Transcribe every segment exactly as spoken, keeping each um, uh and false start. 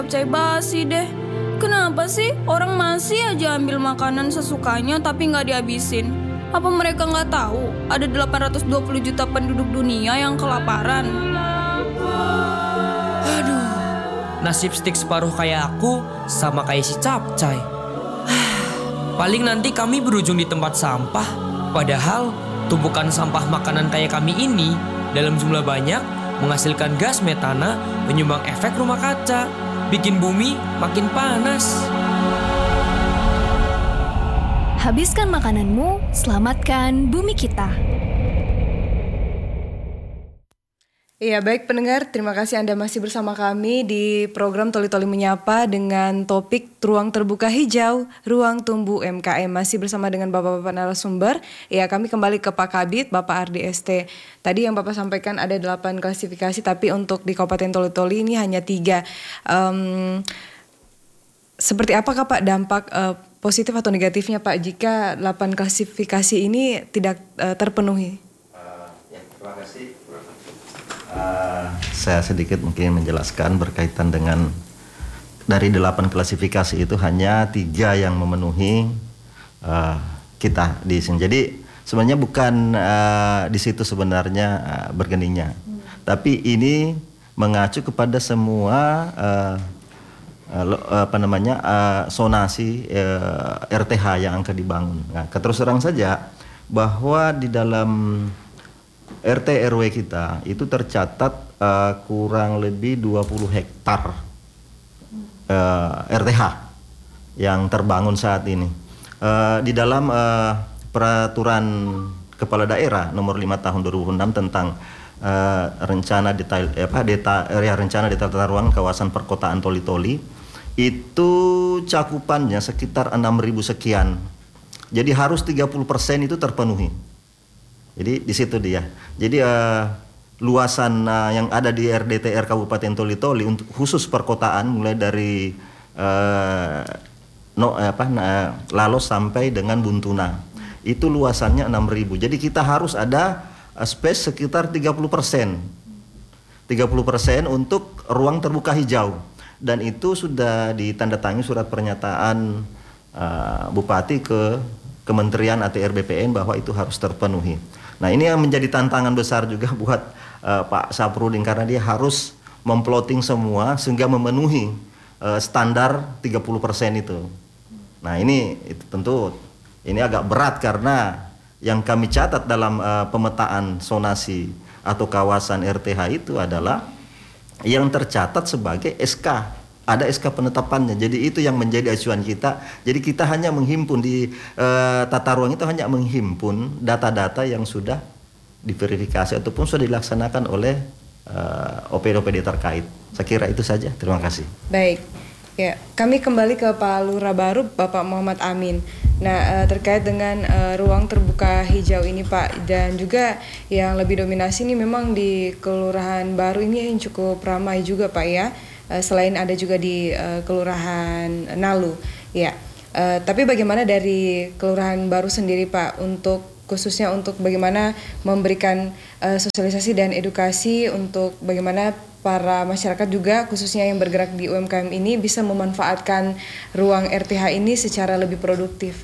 capcay basi deh. Kenapa sih orang masih aja ambil makanan sesukanya tapi nggak dihabisin? Apa mereka nggak tahu ada delapan ratus dua puluh juta penduduk dunia yang kelaparan? Aduh, nasib stik separuh kayak aku sama kayak si capcay. Paling nanti kami berujung di tempat sampah. Padahal tumpukan sampah makanan kayak kami ini dalam jumlah banyak menghasilkan gas metana penyumbang efek rumah kaca, bikin bumi makin panas. Habiskan makananmu, selamatkan bumi kita. Iya, baik pendengar, terima kasih Anda masih bersama kami di program Toli Toli Menyapa dengan topik Ruang Terbuka Hijau, Ruang Tumbuh U M K M. Masih bersama dengan Bapak-Bapak narasumber. Ya, kami kembali ke Pak Kabid, Bapak R D S T. Tadi yang Bapak sampaikan ada delapan klasifikasi, tapi untuk di Kabupaten Toli Toli ini hanya tiga. Um, seperti apakah Pak dampak uh, positif atau negatifnya Pak jika delapan klasifikasi ini tidak uh, terpenuhi? Uh, ya, terima kasih. Uh, saya sedikit mungkin menjelaskan berkaitan dengan dari delapan klasifikasi itu hanya tiga yang memenuhi uh, kita di sini. Jadi sebenarnya bukan uh, di situ sebenarnya uh, bergeningnya, hmm. tapi ini mengacu kepada semua uh, uh, apa namanya uh, sonasi uh, R T H yang akan dibangun. Nah, terus terang saja bahwa di dalam R T R W kita itu tercatat uh, kurang lebih dua puluh hektar uh, R T H yang terbangun saat ini. Uh, di dalam uh, peraturan kepala daerah nomor lima tahun dua ribu enam tentang uh, rencana detail apa data area rencana detail tata ruang kawasan perkotaan Toli Toli itu cakupannya sekitar enam ribu sekian. Jadi harus tiga puluh persen itu terpenuhi. Jadi di situ dia. Jadi uh, luasan uh, yang ada di R D T R Kabupaten Toli Toli untuk khusus perkotaan mulai dari uh, no apa nah, Lalos sampai dengan Buntuna itu luasannya enam ribu. Jadi kita harus ada uh, space sekitar tiga puluh persen. tiga puluh persen untuk ruang terbuka hijau, dan itu sudah ditandatangani surat pernyataan uh, Bupati ke Kementerian A T R B P N bahwa itu harus terpenuhi. Nah, ini yang menjadi tantangan besar juga buat uh, Pak Saprudin karena dia harus memploting semua sehingga memenuhi uh, standar tiga puluh persen itu. Nah, ini itu tentu ini agak berat karena yang kami catat dalam uh, pemetaan sonasi atau kawasan R T H itu adalah yang tercatat sebagai S K. Ada S K penetapannya, jadi itu yang menjadi acuan kita. Jadi kita hanya menghimpun di uh, tata ruang itu hanya menghimpun data-data yang sudah diverifikasi ataupun sudah dilaksanakan oleh uh, O P D O P D terkait. Saya kira itu saja. Terima kasih. Baik, ya kami kembali ke Pak Lurah Baru, Bapak Muhammad Amin. Nah uh, terkait dengan uh, ruang terbuka hijau ini Pak, dan juga yang lebih dominasi ini memang di Kelurahan Baru ini yang cukup ramai juga Pak ya. Selain ada juga di uh, Kelurahan Nalu, ya. Uh, tapi bagaimana dari Kelurahan Baru sendiri, Pak, untuk khususnya untuk bagaimana memberikan uh, sosialisasi dan edukasi untuk bagaimana para masyarakat juga khususnya yang bergerak di U M K M ini bisa memanfaatkan ruang R T H ini secara lebih produktif?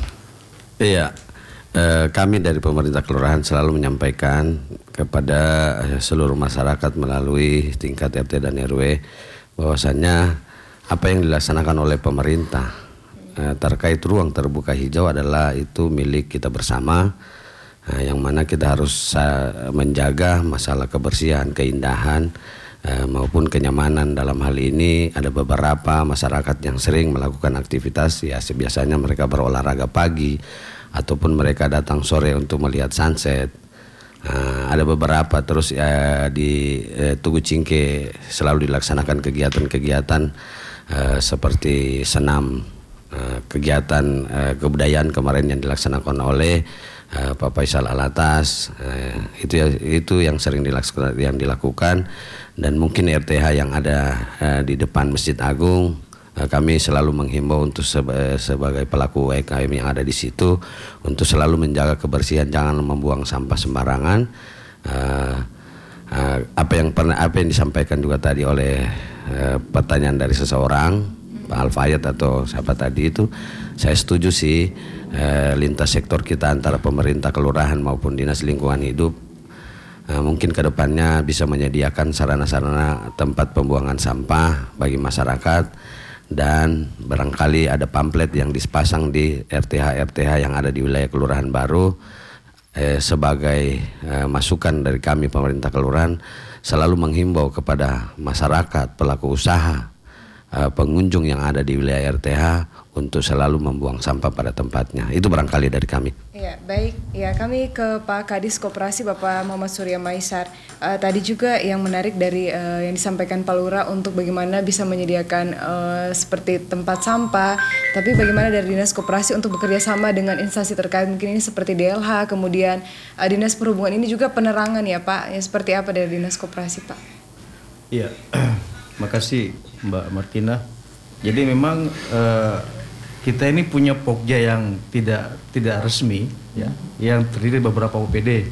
Iya. Eh, kami dari pemerintah kelurahan selalu menyampaikan kepada eh, seluruh masyarakat melalui tingkat R T dan R W bahwasannya apa yang dilaksanakan oleh pemerintah eh, terkait ruang terbuka hijau adalah itu milik kita bersama, eh, yang mana kita harus uh, menjaga masalah kebersihan, keindahan eh, maupun kenyamanan. Dalam hal ini ada beberapa masyarakat yang sering melakukan aktivitas, ya biasanya mereka berolahraga pagi ataupun mereka datang sore untuk melihat sunset. Nah, ada beberapa terus ya, di eh, Tugu Cingke selalu dilaksanakan kegiatan-kegiatan eh, seperti senam, eh, kegiatan eh, kebudayaan kemarin yang dilaksanakan oleh eh, Pak Faisal Alatas. Eh, itu ya, itu yang sering dilaksanakan, yang dilakukan, dan mungkin R T H yang ada eh, di depan Masjid Agung. Kami selalu menghimbau untuk sebagai pelaku U M K M yang ada di situ untuk selalu menjaga kebersihan, jangan membuang sampah sembarangan. Uh, uh, apa yang pernah apa yang disampaikan juga tadi oleh eh, pertanyaan dari seseorang, Pak Alfayat atau siapa tadi itu, saya setuju sih eh, lintas sektor kita antara pemerintah kelurahan maupun dinas lingkungan hidup eh, mungkin kedepannya bisa menyediakan sarana-sarana tempat pembuangan sampah bagi masyarakat, dan barangkali ada pamflet yang dipasang di R T H R T H yang ada di wilayah kelurahan baru eh, sebagai eh, masukan dari kami pemerintah kelurahan, selalu menghimbau kepada masyarakat, pelaku usaha, eh, pengunjung yang ada di wilayah R T H untuk selalu membuang sampah pada tempatnya. Itu barangkali dari kami. Ya, baik. Ya, kami ke Pak Kadis Koperasi Bapak Muhammad Surya Maisar. Uh, tadi juga yang menarik dari uh, yang disampaikan Pak Lurah untuk bagaimana bisa menyediakan uh, seperti tempat sampah, tapi bagaimana dari Dinas Koperasi untuk bekerja sama dengan instansi terkait, mungkin ini seperti D L H, kemudian uh, Dinas Perhubungan, ini juga penerangan ya Pak, ya seperti apa dari Dinas Koperasi Pak? Iya, makasih Mbak Martina. Jadi memang uh, kita ini punya Pokja yang tidak tidak resmi, ya, yang terdiri dari beberapa O P D.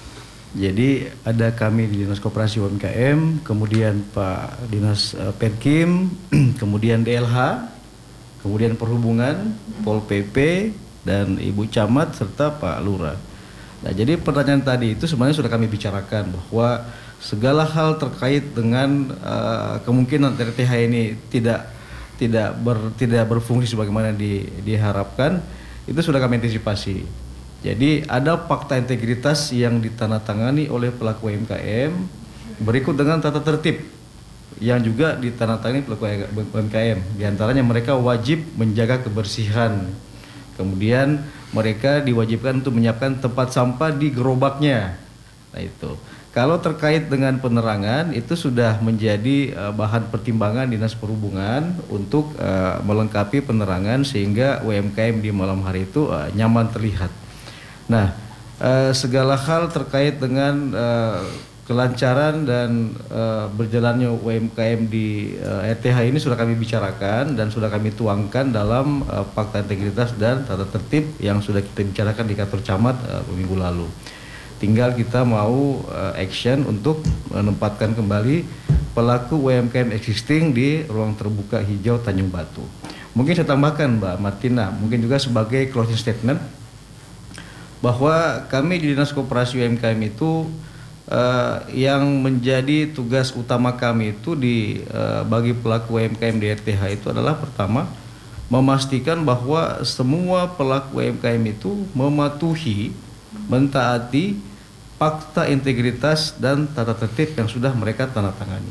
Jadi ada kami di Dinas Koperasi U M K M, kemudian Pak Dinas uh, Perkim, kemudian D L H, kemudian Perhubungan, Pol P P, dan Ibu Camat serta Pak Lurah. Nah, jadi pertanyaan tadi itu sebenarnya sudah kami bicarakan bahwa segala hal terkait dengan uh, kemungkinan R T H ini tidak tidak ber, tidak berfungsi sebagaimana di, diharapkan, itu sudah kami antisipasi. Jadi ada fakta integritas yang ditandatangani oleh pelaku U M K M berikut dengan tata tertib yang juga ditandatangani pelaku U M K M. Di antaranya mereka wajib menjaga kebersihan, kemudian mereka diwajibkan untuk menyiapkan tempat sampah di gerobaknya. Nah itu. Kalau terkait dengan penerangan itu sudah menjadi uh, bahan pertimbangan Dinas Perhubungan untuk uh, melengkapi penerangan sehingga U M K M di malam hari itu uh, nyaman terlihat. Nah, uh, segala hal terkait dengan uh, kelancaran dan uh, berjalannya U M K M di uh, R T H ini sudah kami bicarakan dan sudah kami tuangkan dalam uh, fakta integritas dan tata tertib yang sudah kita bicarakan di kantor camat uh, minggu lalu. Tinggal kita mau uh, action untuk menempatkan kembali pelaku U M K M existing di ruang terbuka hijau Tanjung Batu. Mungkin saya tambahkan Mbak Martina, mungkin juga sebagai closing statement, bahwa kami di Dinas Koperasi U M K M itu uh, yang menjadi tugas utama kami itu di uh, bagi pelaku U M K M di R T H itu adalah pertama, memastikan bahwa semua pelaku U M K M itu mematuhi, mentaati fakta integritas dan tata tertib yang sudah mereka tandatangani.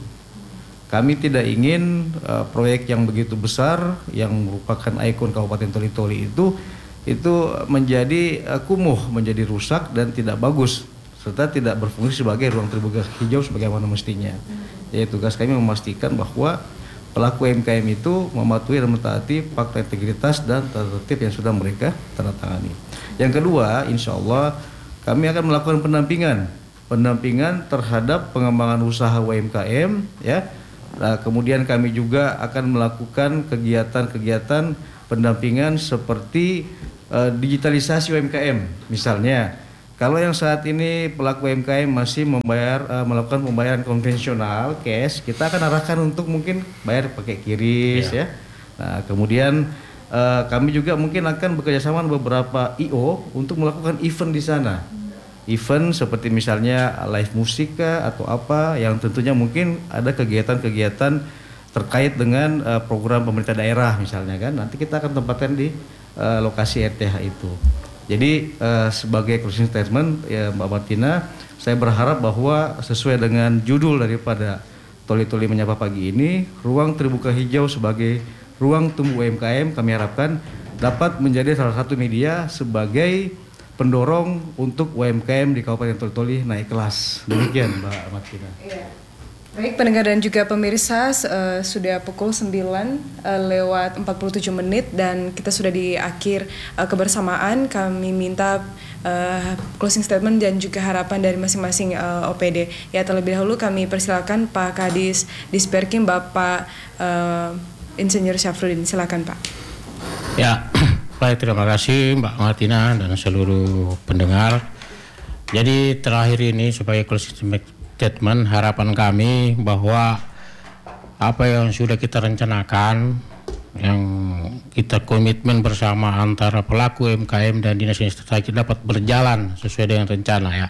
Kami tidak ingin uh, proyek yang begitu besar yang merupakan ikon Kabupaten Toli-Toli itu itu menjadi uh, kumuh, menjadi rusak dan tidak bagus, serta tidak berfungsi sebagai ruang terbuka hijau sebagaimana mestinya. Jadi tugas kami memastikan bahwa pelaku U M K M itu mematuhi dan mentaati fakta integritas dan tata tertib yang sudah mereka tandatangani. Yang kedua, insya Allah kami akan melakukan pendampingan, pendampingan terhadap pengembangan usaha U M K M, ya. Nah, kemudian kami juga akan melakukan kegiatan-kegiatan pendampingan seperti uh, digitalisasi U M K M. Misalnya, kalau yang saat ini pelaku U M K M masih membayar uh, melakukan pembayaran konvensional cash, kita akan arahkan untuk mungkin bayar pakai kiris, ya. ya. Nah, kemudian Uh, kami juga mungkin akan bekerjasama dengan beberapa I O untuk melakukan event di sana. Event seperti misalnya live musik atau apa yang tentunya mungkin ada kegiatan-kegiatan terkait dengan uh, program pemerintah daerah misalnya kan. Nanti kita akan tempatkan di uh, lokasi R T H itu. Jadi uh, sebagai closing statement ya Mbak Martina, saya berharap bahwa sesuai dengan judul daripada Toli-Toli Menyapa Pagi ini, ruang terbuka hijau sebagai ruang tumbuh U M K M, kami harapkan dapat menjadi salah satu media sebagai pendorong untuk U M K M di Kabupaten Toli-Toli naik kelas. Demikian Mbak Martina. Iya. Baik pendengar dan juga pemirsa, uh, sudah pukul sembilan uh, lewat empat puluh tujuh menit dan kita sudah di akhir uh, kebersamaan. Kami minta uh, closing statement dan juga harapan dari masing-masing uh, O P D. Ya, terlebih dahulu kami persilakan Pak Kadis Disperkim Bapak uh, Insinyur Syafruddin, silakan Pak. Ya, baik, terima kasih Mbak Martina dan seluruh pendengar. Jadi terakhir ini sebagai closing statement, harapan kami bahwa apa yang sudah kita rencanakan, yang kita komitmen bersama antara pelaku U M K M dan Dinas Investasi dapat berjalan sesuai dengan rencana ya.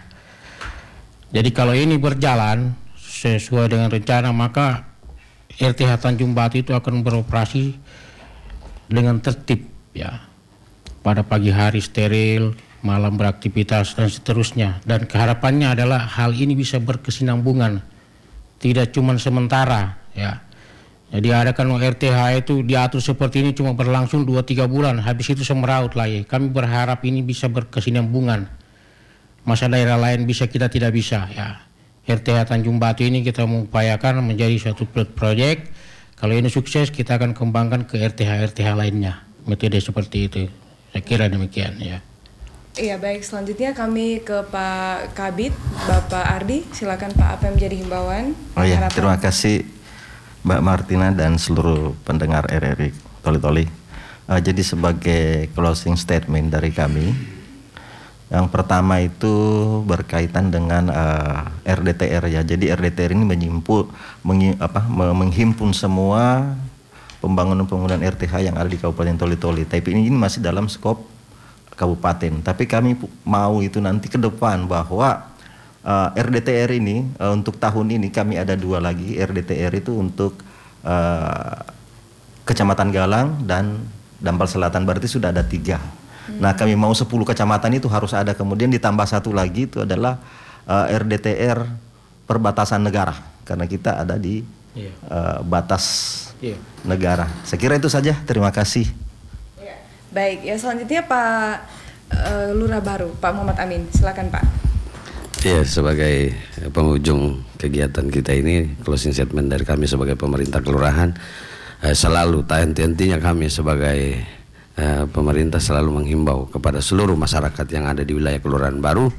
Jadi kalau ini berjalan sesuai dengan rencana, maka R T H Tanjung Batu itu akan beroperasi dengan tertib ya. Pada pagi hari steril, malam beraktivitas dan seterusnya. Dan keharapannya adalah hal ini bisa berkesinambungan, tidak cuma sementara ya. Jadi ada kan R T H itu diatur seperti ini cuma berlangsung dua tiga bulan, habis itu semeraut lagi. Kami berharap ini bisa berkesinambungan. Masa daerah lain bisa, kita tidak bisa ya. R T H Tanjung Batu ini kita mengupayakan menjadi suatu pilot project. Kalau ini sukses, kita akan kembangkan ke R T H-R T H lainnya. Metode seperti itu. Saya kira demikian ya. Iya, baik, selanjutnya kami ke Pak Kabid, Bapak Ardi. Silakan Pak, apa yang menjadi himbauan? Oh ya, harapan? terima kasih Mbak Martina dan seluruh pendengar R R I Toli Toli. Uh, jadi sebagai closing statement dari kami, yang pertama itu berkaitan dengan uh, R D T R ya. Jadi R D T R ini menyimpul, mengi, apa, menghimpun semua pembangunan-pembangunan R T H yang ada di Kabupaten Toli Toli. Tapi ini, ini masih dalam skop kabupaten. Tapi kami mau itu nanti ke depan bahwa uh, R D T R ini uh, untuk tahun ini kami ada dua lagi R D T R itu untuk uh, Kecamatan Galang dan Dampal Selatan, berarti sudah ada tiga. Nah, kami mau sepuluh kecamatan itu harus ada, kemudian ditambah satu lagi itu adalah uh, R D T R perbatasan negara, karena kita ada di yeah. uh, batas yeah. negara. Saya kira itu saja, terima kasih. Yeah. Baik, ya selanjutnya Pak uh, Lurah Baru, Pak Muhammad Amin, silakan Pak. Ya, sebagai penghujung kegiatan kita ini, closing statement dari kami sebagai pemerintah kelurahan, eh, selalu tak henti-hentinya kami sebagai Uh, pemerintah selalu menghimbau kepada seluruh masyarakat yang ada di wilayah Kelurahan Baru,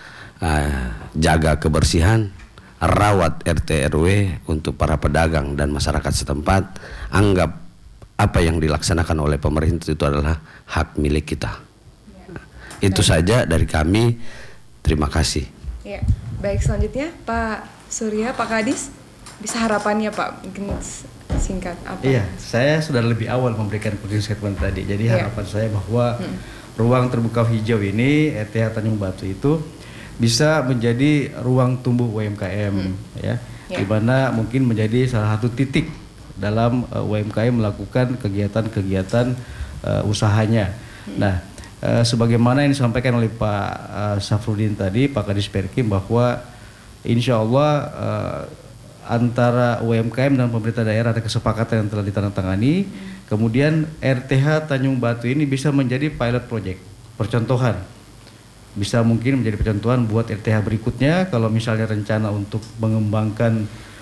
uh, jaga kebersihan, rawat R T R W untuk para pedagang dan masyarakat setempat. Anggap apa yang dilaksanakan oleh pemerintah itu adalah hak milik kita. Ya. Itu baik. Saja dari kami. Terima kasih. Ya, baik, selanjutnya Pak Surya, Pak Kadis, bisa harapannya Pak, mungkin singkat apa? Iya, saya sudah lebih awal memberikan closing statement tadi. Jadi yeah. harapan saya bahwa hmm. ruang terbuka hijau ini R T H Tanjung Batu itu bisa menjadi ruang tumbuh U M K M hmm. ya, yeah. di mana mungkin menjadi salah satu titik dalam uh, U M K M melakukan kegiatan-kegiatan uh, usahanya. Hmm. Nah, uh, sebagaimana yang disampaikan oleh Pak uh, Safrudin tadi, Pak Kadis Perkim, bahwa insya Allah uh, antara U M K M dan pemerintah daerah ada kesepakatan yang telah ditandatangani. Kemudian R T H Tanjung Batu ini bisa menjadi pilot project, percontohan. Bisa mungkin menjadi percontohan buat R T H berikutnya kalau misalnya rencana untuk mengembangkan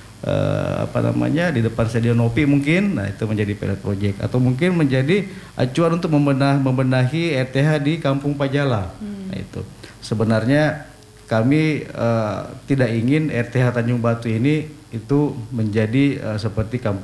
uh, apa namanya di depan Stadion Nopi mungkin, nah itu menjadi pilot project, atau mungkin menjadi acuan untuk membenah, membenahi R T H di Kampung Pajala. Hmm. Nah itu sebenarnya kami uh, tidak ingin R T H Tanjung Batu ini itu menjadi uh, seperti kamp